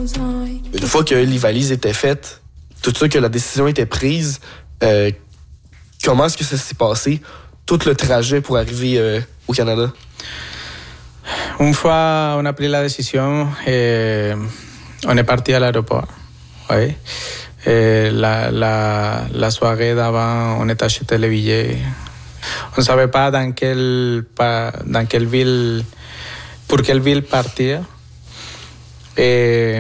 Une fois que les valises étaient faites, tout ça, que la décision était prise, comment est-ce que ça s'est passé, tout le trajet pour arriver au Canada? Une fois on a pris la décision, on est parti à l'aéroport. Oui. La soirée d'avant, on est acheté les billets. On ne savait pas dans quelle ville, pour quelle ville partir. Et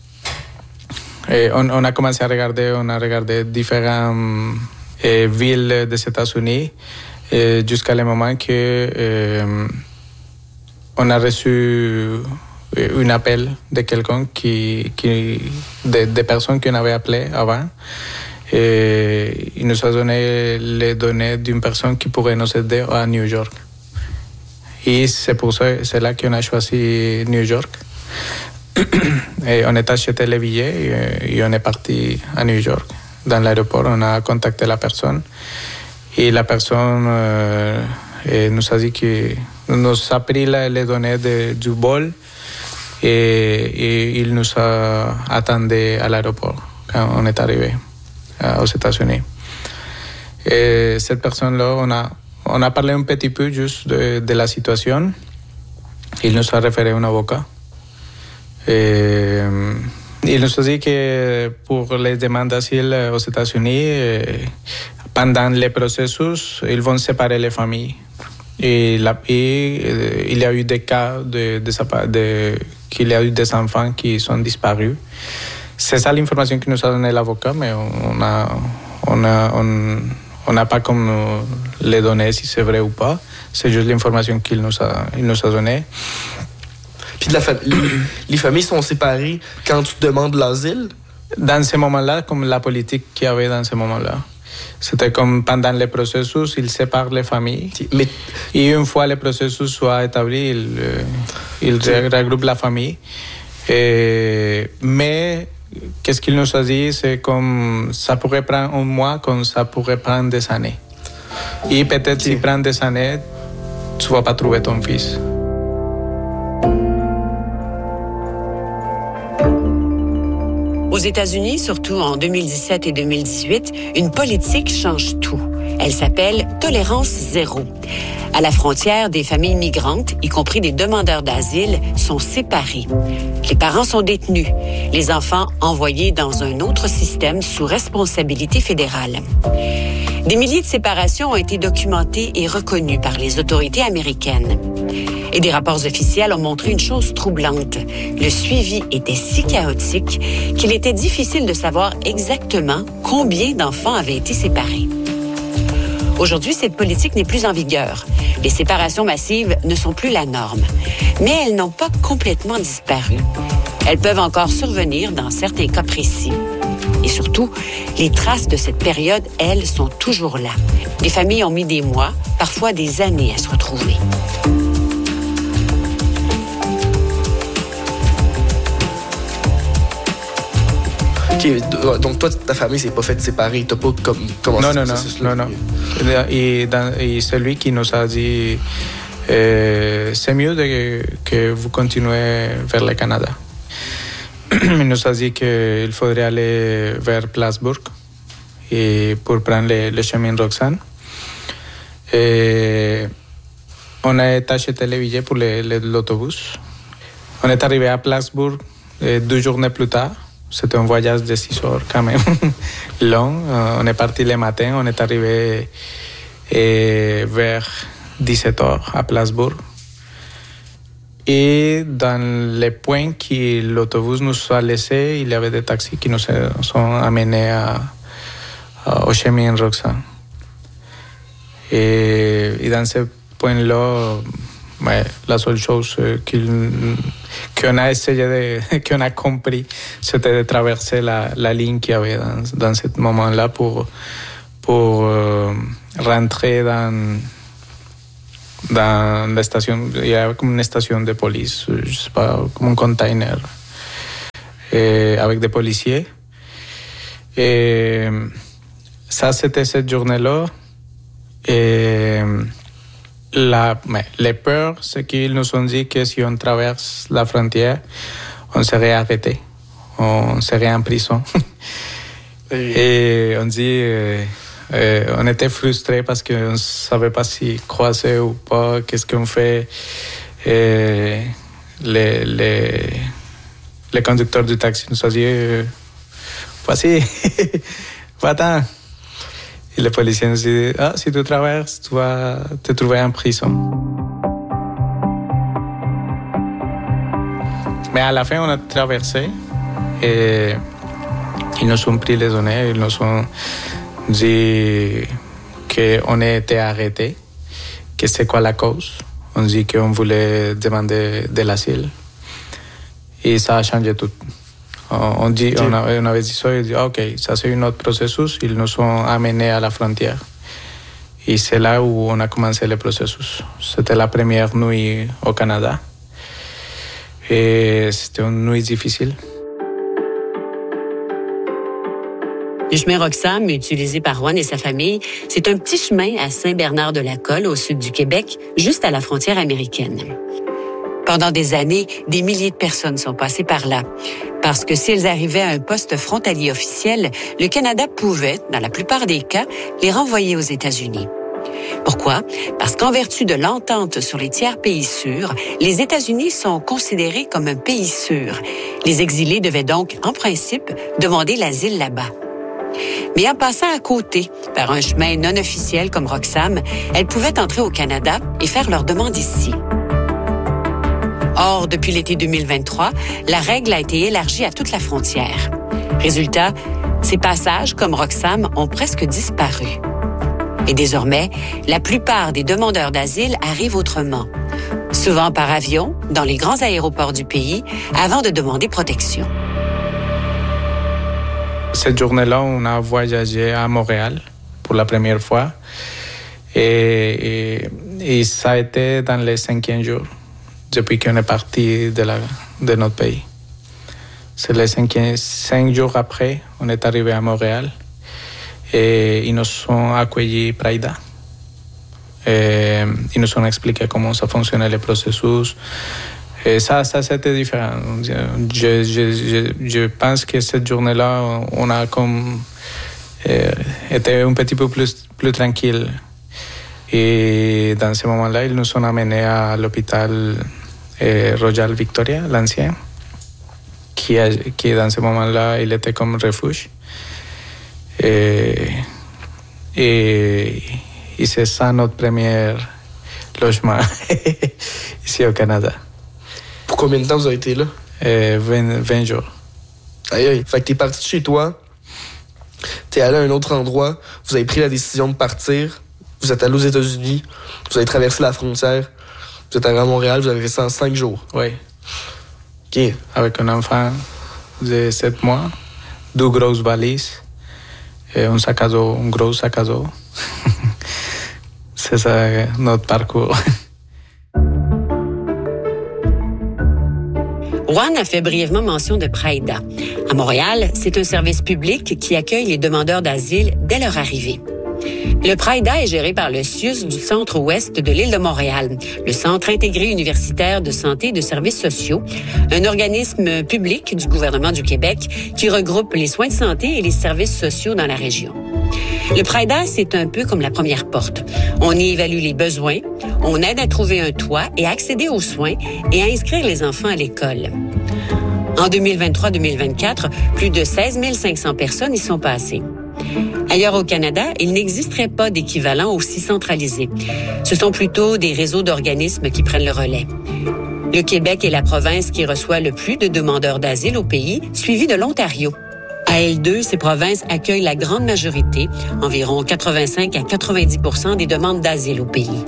on a commencé à regarder, différentes villes des États-Unis jusqu'à le moment que on a reçu un appel de quelqu'un des personnes qu'on avait appelées avant. Et il nous a donné les données d'une personne qui pourrait nous aider à New York. Et c'est là qu'on a choisi New York. Et on a acheté les billets et on est parti à New York. Dans l'aéroport, on a contacté la personne. Et la personne nous a dit que nous a pris les données du vol et il nous a attendu à l'aéroport quand on est arrivé aux États-Unis. Et cette personne-là, on a parlé un petit peu juste de la situation. Il nous a référé un avocat. Il nous a dit que pour les demandes d'asile aux États-Unis, pendant le processus, ils vont séparer les familles. Et il y a eu des cas qu'il y a eu des enfants qui sont disparus. C'est ça l'information que nous a donné l'avocat, mais on n'a pas comme les données si c'est vrai ou pas. C'est juste l'information qu'il nous a donnée. Puis les familles sont séparées quand tu demandes l'asile? Dans ce moment-là, comme la politique qu'il y avait dans ce moment-là. C'était comme pendant le processus, ils séparent les familles. Mais... Et une fois le processus soit établi, ils regroupent la famille. Mais qu'est-ce qu'il nous a dit, c'est comme ça pourrait prendre un mois, comme ça pourrait prendre des années. Et peut-être si prend des années, tu ne vas pas trouver ton fils. Aux États-Unis, surtout en 2017 et 2018, une politique change tout. Elle s'appelle Tolérance zéro. À la frontière, des familles migrantes, y compris des demandeurs d'asile, sont séparées. Les parents sont détenus, les enfants envoyés dans un autre système sous responsabilité fédérale. Des milliers de séparations ont été documentées et reconnues par les autorités américaines. Et des rapports officiels ont montré une chose troublante. Le suivi était si chaotique qu'il était difficile de savoir exactement combien d'enfants avaient été séparés. Aujourd'hui, cette politique n'est plus en vigueur. Les séparations massives ne sont plus la norme. Mais elles n'ont pas complètement disparu. Elles peuvent encore survenir dans certains cas précis. Et surtout, les traces de cette période, elles, sont toujours là. Les familles ont mis des mois, parfois des années à se retrouver. Okay, donc toi, ta famille s'est pas faite séparer, t'as pas commencé ce processus-là? Non. Et celui qui nous a dit c'est mieux que vous continuez vers le Canada. Il nous a dit qu'il faudrait aller vers Plattsburgh et pour prendre le chemin Roxane. Et on a acheté les billets pour l'autobus. On est arrivé à Plattsburgh 2 journées plus tard. C'était un voyage de 6 heures quand même, long. On est parti le matin, on est arrivé vers 17 heures à Plattsburgh. Et dans les points que l'autobus nous a laissés, il y avait des taxis qui nous ont amenés au chemin Roxane. Et dans ce point-là, la seule chose qu'on a essayé qu'on a compris, c'était de traverser la ligne qu'il y avait dans ce moment-là pour rentrer dans la station. Il y a comme une station de police, je sais pas, comme un container avec des policiers. Et ça, c'était cette journée-là. Et les peurs, c'est qu'ils nous ont dit que si on traverse la frontière, on serait arrêté. on serait en prison. Et on dit, on était frustrés parce qu'on ne savait pas si croiser ou pas, qu'est-ce qu'on fait. Et les conducteurs du taxi nous ont dit, voici, va-t'en. Et le policier nous dit, si tu traverses, tu vas te trouver en prison. Mais à la fin, on a traversé et ils nous ont pris les données, ils nous ont dit qu'on a été arrêtés, que c'est quoi la cause. On dit qu'on voulait demander de l'asile et ça a changé tout. On avait dit ça, et dit, OK, ça c'est un autre processus, ils nous ont amenés à la frontière. Et c'est là où on a commencé le processus. C'était la première nuit au Canada. Et c'était une nuit difficile. Le chemin Roxham, utilisé par Juan et sa famille, c'est un petit chemin à Saint-Bernard-de-la-Colle, au sud du Québec, juste à la frontière américaine. Pendant des années, des milliers de personnes sont passées par là. Parce que s'ils arrivaient à un poste frontalier officiel, le Canada pouvait, dans la plupart des cas, les renvoyer aux États-Unis. Pourquoi? Parce qu'en vertu de l'entente sur les tiers pays sûrs, les États-Unis sont considérés comme un pays sûr. Les exilés devaient donc, en principe, demander l'asile là-bas. Mais en passant à côté, par un chemin non officiel comme Roxham, elles pouvaient entrer au Canada et faire leur demande ici. Or, depuis l'été 2023, la règle a été élargie à toute la frontière. Résultat, ces passages, comme Roxham, ont presque disparu. Et désormais, la plupart des demandeurs d'asile arrivent autrement, souvent par avion, dans les grands aéroports du pays, avant de demander protection. Cette journée-là, on a voyagé à Montréal pour la première fois. Et ça a été dans les 5e jours, depuis qu'on est parti de notre pays. C'est les 5 jours après, on est arrivé à Montréal. Et ils nous ont accueillis Praida. Et ils nous ont expliqué comment ça fonctionnait le processus. Et ça c'était différent. Je pense que cette journée-là, on a comme été un petit peu plus tranquille. Et dans ce moment-là, ils nous ont amenés à l'hôpital Royal Victoria, l'ancien, qui dans ce moment-là, il était comme refuge. Et c'est ça notre premier logement ici au Canada. Pour combien de temps vous avez été là? 20 jours. Aïe, aïe. Fait que t'es parti de chez toi, t'es allé à un autre endroit, vous avez pris la décision de partir, vous êtes allé aux États-Unis, vous avez traversé la frontière, vous êtes arrivé à Montréal, vous avez fait ça en 5 jours. Oui. OK. Avec un enfant de 7 mois, 2 grosses valises, et un sac à dos, un gros sac à dos. C'est ça notre parcours. Juan a fait brièvement mention de Praida. À Montréal, c'est un service public qui accueille les demandeurs d'asile dès leur arrivée. Le Praida est géré par le CIUS du centre-ouest de l'île de Montréal, le Centre intégré universitaire de santé et de services sociaux, un organisme public du gouvernement du Québec qui regroupe les soins de santé et les services sociaux dans la région. Le Praida, c'est un peu comme la première porte. On y évalue les besoins, on aide à trouver un toit et à accéder aux soins et à inscrire les enfants à l'école. En 2023-2024, plus de 16 500 personnes y sont passées. Ailleurs au Canada, il n'existerait pas d'équivalent aussi centralisé. Ce sont plutôt des réseaux d'organismes qui prennent le relais. Le Québec est la province qui reçoit le plus de demandeurs d'asile au pays, suivi de l'Ontario. À L2, ces provinces accueillent la grande majorité, environ 85 à 90% des demandes d'asile au pays.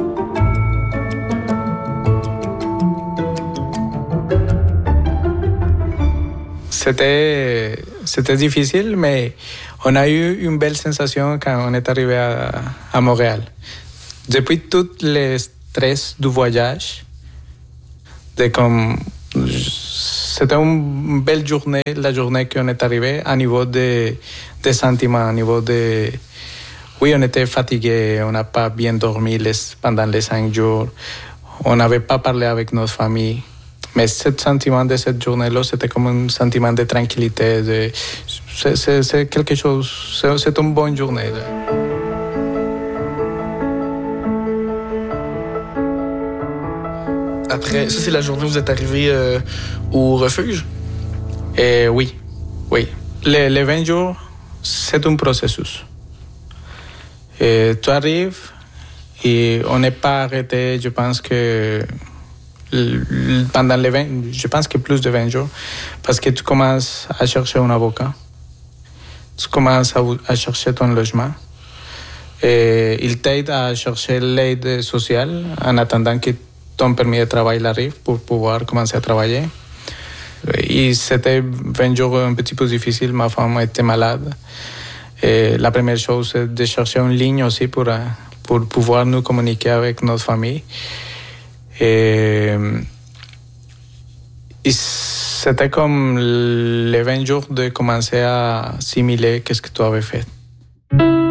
C'était difficile, mais on a eu une belle sensation quand on est arrivé à Montréal. Depuis tout le stress du voyage, c'était une belle journée, la journée qu'on est arrivé, à niveau de sentiments, à niveau de... Oui, on était fatigués, on n'a pas bien dormi pendant les 5 jours, on n'avait pas parlé avec notre famille Mais ce sentiment de cette journée-là, c'était comme un sentiment de tranquillité. C'est quelque chose, c'est une bonne journée. Après, ça, c'est la journée où vous êtes arrivé au refuge? Oui. Les 20 jours, c'est un processus. Tu arrives et on n'est pas arrêté, je pense que pendant les 20, je pense que plus de 20 jours, parce que tu commences à chercher un avocat, tu commences à chercher ton logement, et il t'aide à chercher l'aide sociale en attendant que ton permis de travail arrive pour pouvoir commencer à travailler. Et c'était 20 jours un petit peu difficile, ma femme était malade. Et la première chose, c'est de chercher une ligne aussi pour pouvoir nous communiquer avec notre famille. Et c'était comme les 20 jours de commencer à assimiler qu'est-ce que tu avais fait.